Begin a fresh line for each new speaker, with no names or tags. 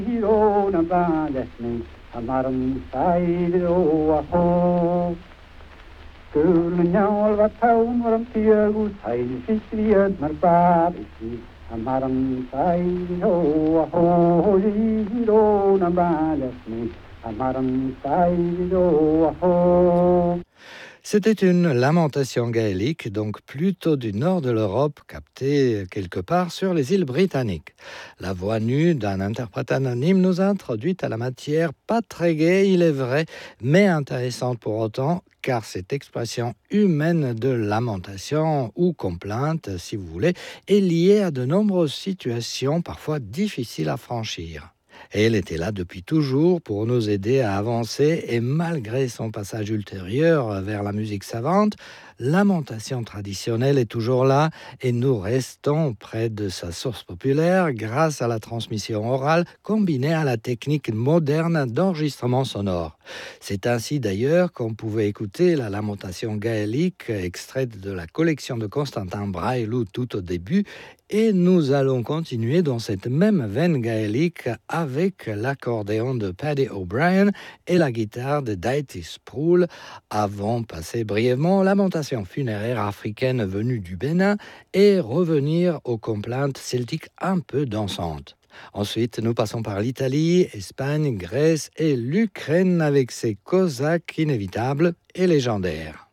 Hirona balesni amarum saide o aho. Gulnyal va taun varam tiagu saide fisriad marbab isi amarum saide o aho. Hirona balesni amarum saide o aho.
C'était une lamentation gaélique, donc plutôt du nord de l'Europe, captée quelque part sur les îles britanniques. La voix nue d'un interprète anonyme nous a introduit à la matière, pas très gaie, il est vrai, mais intéressante pour autant, car cette expression humaine de lamentation ou complainte, si vous voulez, est liée à de nombreuses situations parfois difficiles à franchir. Et elle était là depuis toujours pour nous aider à avancer et malgré son passage ultérieur vers la musique savante, lamentation traditionnelle est toujours là et nous restons près de sa source populaire grâce à la transmission orale combinée à la technique moderne d'enregistrement sonore. C'est ainsi d'ailleurs qu'on pouvait écouter la lamentation gaélique extraite de la collection de Constantin Braillaud tout au début. Et nous allons continuer dans cette même veine gaélique avec l'accordéon de Paddy O'Brien et la guitare de Dieter Sproul, avant passer brièvement aux lamentations funéraires africaines venues du Bénin et revenir aux complaintes celtiques un peu dansantes. Ensuite, nous passons par l'Italie, Espagne, Grèce et l'Ukraine avec ses Cosaques inévitables et légendaires.